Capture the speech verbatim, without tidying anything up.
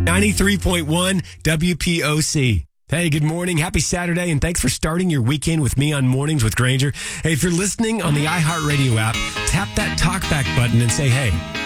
ninety-three point one W P O C. Hey, good morning. Happy Saturday, and thanks for starting your weekend with me on Mornings with Granger. Hey, if you're listening on the iHeartRadio app, tap that talkback button and say, hey,